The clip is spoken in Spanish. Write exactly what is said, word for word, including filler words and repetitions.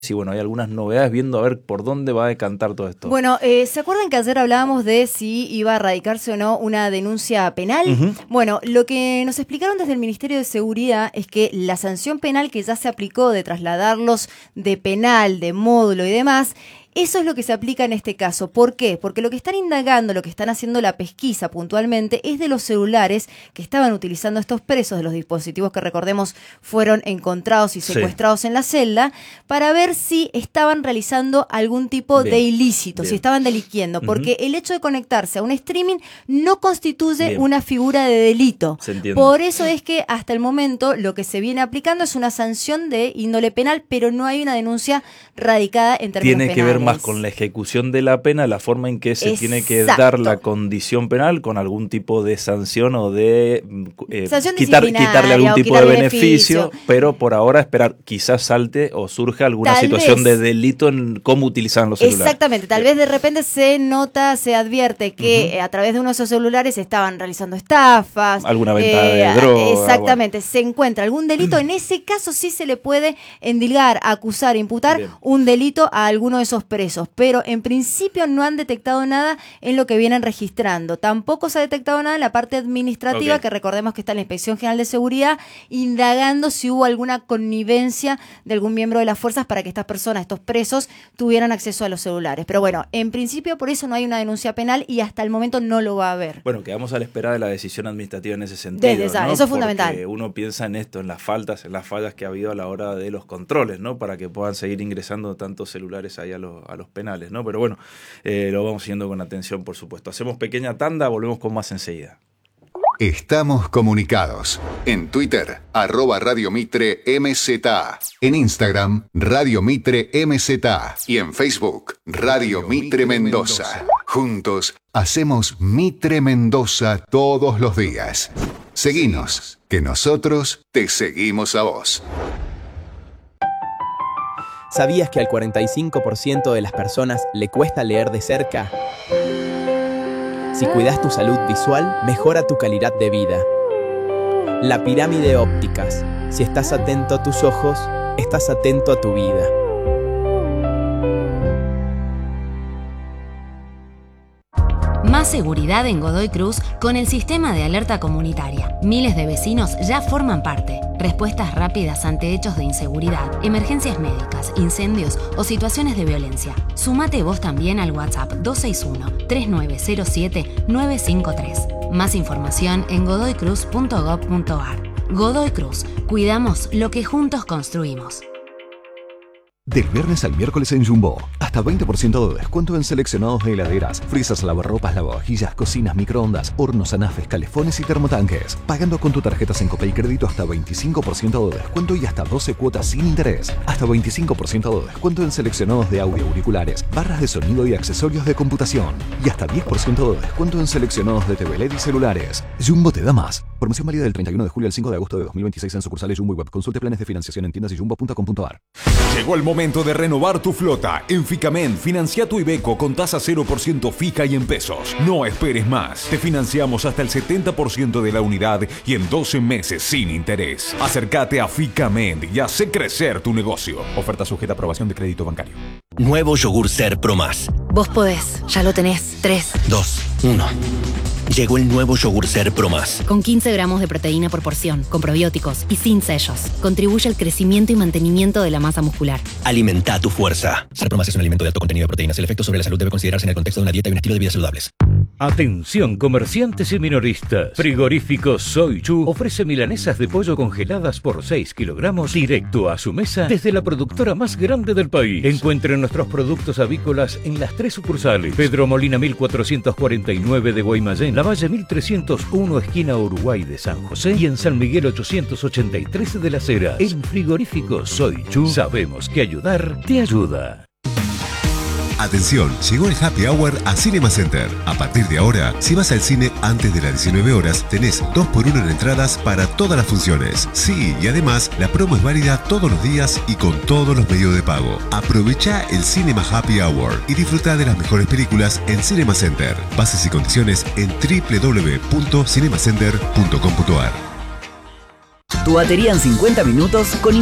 Sí, bueno, hay algunas novedades viendo a ver por dónde va a decantar todo esto. Bueno, eh, ¿se acuerdan que ayer hablábamos de si iba a radicarse o no una denuncia penal? Uh-huh. Bueno, lo que nos explicaron desde el Ministerio de Seguridad es que la sanción penal que ya se aplicó de trasladarlos de penal, de módulo y demás, eso es lo que se aplica en este caso. ¿Por qué? Porque lo que están indagando, lo que están haciendo la pesquisa puntualmente es de los celulares que estaban utilizando estos presos, de los dispositivos que recordemos fueron encontrados y secuestrados sí. en la celda, para ver si estaban realizando algún tipo Bien. de ilícito, Bien. si estaban delinquiendo. Porque uh-huh. el hecho de conectarse a un streaming no constituye Bien. una figura de delito. Se entiende. Por eso es que hasta el momento lo que se viene aplicando es una sanción de índole penal, pero no hay una denuncia radicada en términos Tiene penales. Que ver más con la ejecución de la pena, la forma en que se Exacto. tiene que dar la condición penal con algún tipo de sanción o de eh, quitar, quitarle algún tipo de beneficio, beneficio, pero por ahora esperar, quizás salte o surja alguna tal situación vez, de delito en cómo utilizan los celulares. Exactamente, tal vez de repente se nota, se advierte que uh-huh. a través de uno de esos celulares se estaban realizando estafas. Alguna venta eh, de droga. Exactamente, bueno. se encuentra algún delito, en ese caso sí se le puede endilgar, acusar, imputar Bien. un delito a alguno de esos presos, pero en principio no han detectado nada en lo que vienen registrando. Tampoco se ha detectado nada en la parte administrativa, okay. que recordemos que está la Inspección General de Seguridad indagando si hubo alguna connivencia de algún miembro de las fuerzas para que estas personas, estos presos, tuvieran acceso a los celulares. Pero bueno, en principio por eso no hay una denuncia penal y hasta el momento no lo va a haber. Bueno, quedamos a la espera de la decisión administrativa en ese sentido. Desde esa, ¿no? Eso es fundamental. Porque uno piensa en esto, en las faltas, en las fallas que ha habido a la hora de los controles, ¿no? Para que puedan seguir ingresando tantos celulares ahí a los, a los penales, ¿no? Pero bueno, eh, lo vamos siguiendo con atención, por supuesto. Hacemos pequeña tanda, volvemos con más enseguida. Estamos comunicados. En Twitter, arroba Radio Mitre M Z. En Instagram, Radio Mitre M Z. Y en Facebook, Radio Mitre Mendoza. Juntos, hacemos Mitre Mendoza todos los días. Seguinos, que nosotros te seguimos a vos. ¿Sabías que al cuarenta y cinco por ciento de las personas le cuesta leer de cerca? Si cuidas tu salud visual, mejora tu calidad de vida. La pirámide ópticas. Si estás atento a tus ojos, estás atento a tu vida. Más seguridad en Godoy Cruz con el sistema de alerta comunitaria. Miles de vecinos ya forman parte. Respuestas rápidas ante hechos de inseguridad, emergencias médicas, incendios o situaciones de violencia. Sumate vos también al WhatsApp dos seis uno, tres nueve cero siete, nueve cinco tres. Más información en godoy cruz punto gob punto ar. Godoy Cruz. Cuidamos lo que juntos construimos. Del viernes al miércoles en Jumbo, hasta veinte por ciento de descuento en seleccionados de heladeras, frisas, lavarropas, lavavajillas, cocinas, microondas, hornos, anafes, calefones y termotanques. Pagando con tu tarjeta Sencope y crédito hasta veinticinco por ciento de descuento y hasta doce cuotas sin interés. Hasta veinticinco por ciento de descuento en seleccionados de audio, auriculares, barras de sonido y accesorios de computación. Y hasta diez por ciento de descuento en seleccionados de T V L E D y celulares. Jumbo te da más. Promoción válida del treinta y uno de julio al cinco de agosto de dos mil veintiséis en sucursales Jumbo y Web. Consulte planes de financiación en tiendas y jumbo punto com punto ar. Llegó el momento de renovar tu flota. En Ficamen, financia tu Iveco con tasa cero por ciento fija y en pesos. No esperes más. Te financiamos hasta el setenta por ciento de la unidad y en doce meses sin interés. Acércate a Ficamen y hace crecer tu negocio. Oferta sujeta a aprobación de crédito bancario. Nuevo yogur Ser Pro Más. Vos podés, ya lo tenés. tres, dos, uno. Llegó el nuevo yogur Ser Pro Más. Con quince gramos de proteína por porción, con probióticos y sin sellos. Contribuye al crecimiento y mantenimiento de la masa muscular. Alimenta tu fuerza. Ser Pro Más es un alimento de alto contenido de proteínas. El efecto sobre la salud debe considerarse en el contexto de una dieta y un estilo de vida saludables. Atención comerciantes y minoristas. Frigorífico Soy Chu ofrece milanesas de pollo congeladas por seis kilogramos directo a su mesa desde la productora más grande del país. Encuentren nuestros productos avícolas en las tres sucursales. Pedro Molina mil cuatrocientos cuarenta y nueve de Guaymallén, La Valle mil trescientos uno esquina Uruguay de San José y en San Miguel ochocientos ochenta y tres de Las Heras. En Frigorífico Soy Chu sabemos que ayudar te ayuda. Atención, llegó el Happy Hour a Cinema Center. A partir de ahora, si vas al cine antes de las diecinueve horas, tenés dos por uno en entradas para todas las funciones. Sí, y además, la promo es válida todos los días y con todos los medios de pago. Aprovecha el Cinema Happy Hour y disfruta de las mejores películas en Cinema Center. Bases y condiciones en doble u doble u doble u punto cinemacenter punto com punto ar. Tu batería en cincuenta minutos con